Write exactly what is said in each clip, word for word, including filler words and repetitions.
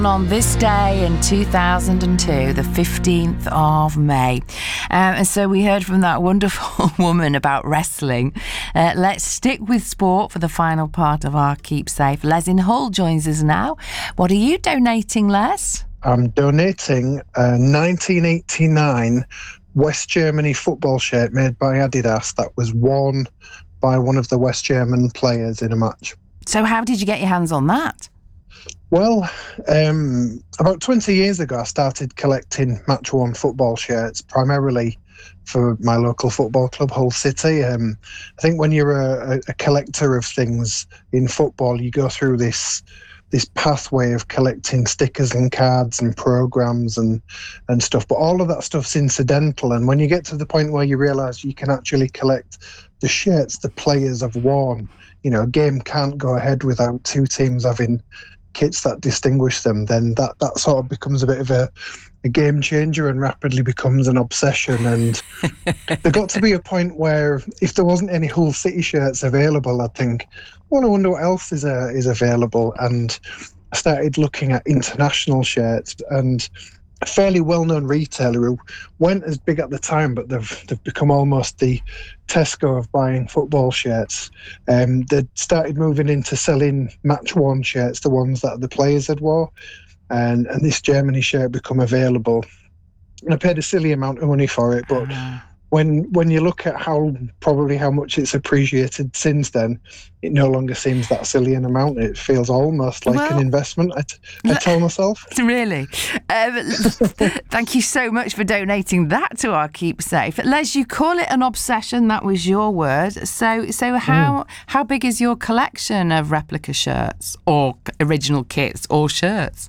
On this day in two thousand two, the fifteenth of May. Um, and so we heard from that wonderful woman about wrestling. Uh, let's stick with sport for the final part of our Keep Safe. Les in Hull joins us now. What are you donating, Les? I'm donating a nineteen eighty-nine West Germany football shirt made by Adidas that was worn by one of the West German players in a match. So how did you get your hands on that? Well, um, about twenty years ago, I started collecting match-worn football shirts, primarily for my local football club, Hull City. Um, I think when you're a, a collector of things in football, you go through this this pathway of collecting stickers and cards and programs and and stuff. But all of that stuff's incidental. And when you get to the point where you realise you can actually collect the shirts the players have worn, you know, a game can't go ahead without two teams having kits that distinguish them, then that, that sort of becomes a bit of a, a game changer and rapidly becomes an obsession. And there got to be a point where if there wasn't any Hull City shirts available, I'd think, well, I wonder what else is uh, is available. And I started looking at international shirts, and a fairly well-known retailer who weren't as big at the time, but they've they've become almost the Tesco of buying football shirts. Um, they started moving into selling match-worn shirts, the ones that the players had wore, and and this Germany shirt become available. And I paid a silly amount of money for it, but uh-huh. when when you look at how probably how much it's appreciated since then, it no longer seems that silly an amount. It feels almost like well, an investment, I, t- I tell myself. Really? Um, thank you so much for donating that to our Keep Safe. Les, you call it an obsession. That was your word. So so how, mm. how big is your collection of replica shirts or original kits or shirts?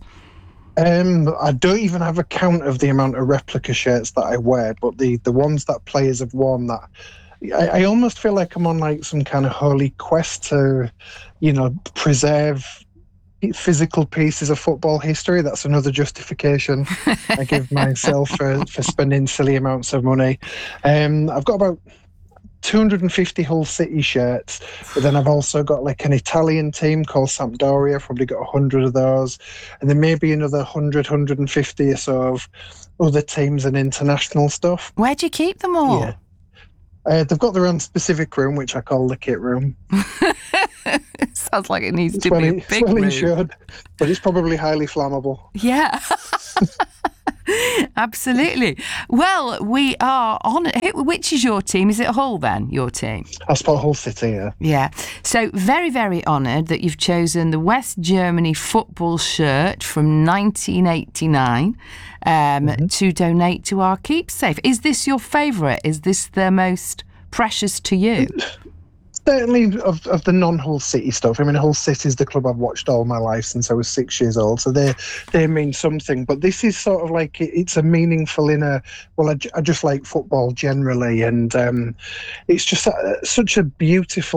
Um, I don't even have a count of the amount of replica shirts that I wear, but the, the ones that players have worn, that I, I almost feel like I'm on like some kind of holy quest to, you know, preserve physical pieces of football history. That's another justification I give myself for, for spending silly amounts of money. Um, I've got about two hundred fifty Hull City shirts, but then I've also got like an Italian team called Sampdoria. I've probably got one hundred of those, and then maybe another one hundred, one hundred fifty or so of other teams and international stuff. Where do you keep them all? Yeah. Uh, they've got their own specific room, which I call the kit room. Sounds like it needs it's to well be in, a big it's well room. Insured, but it's probably highly flammable. Yeah. Absolutely. Well, we are on it. Which is your team? Is it Hull then, your team? I suppose Hull City, yeah. Yeah. So very, very honoured that you've chosen the West Germany football shirt from nineteen eighty-nine um, mm-hmm. to donate to our Keep Safe. Is this your favourite? Is this the most precious to you? Certainly of, of the non-Hull City stuff. I mean, Hull City is the club I've watched all my life since I was six years old, so they they mean something. But this is sort of like, it's a meaningful in a, well, I, I just like football generally, and um, it's just a, such a beautiful